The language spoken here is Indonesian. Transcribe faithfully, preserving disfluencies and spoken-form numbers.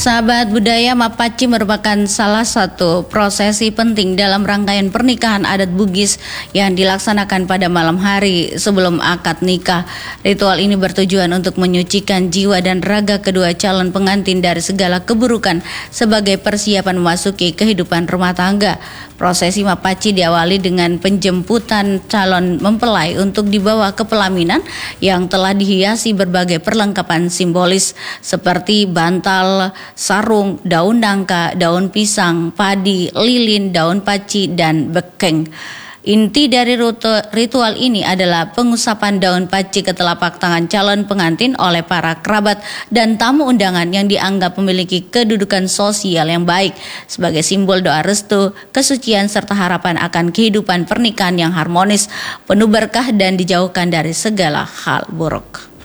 Sahabat budaya, Mapaci merupakan salah satu prosesi penting dalam rangkaian pernikahan adat Bugis yang dilaksanakan pada malam hari sebelum akad nikah. Ritual ini bertujuan untuk menyucikan jiwa dan raga kedua calon pengantin dari segala keburukan sebagai persiapan memasuki kehidupan rumah tangga. Prosesi Mapaci diawali dengan penjemputan calon mempelai untuk dibawa ke pelaminan yang telah dihiasi berbagai perlengkapan simbolis seperti bantal, sarung, daun nangka, daun pisang, padi, lilin, daun paci, dan bekeng. Inti dari ritual ini adalah pengusapan daun paci ke telapak tangan calon pengantin oleh para kerabat dan tamu undangan yang dianggap memiliki kedudukan sosial yang baik sebagai simbol doa restu, kesucian, serta harapan akan kehidupan pernikahan yang harmonis, penuh berkah dan dijauhkan dari segala hal buruk.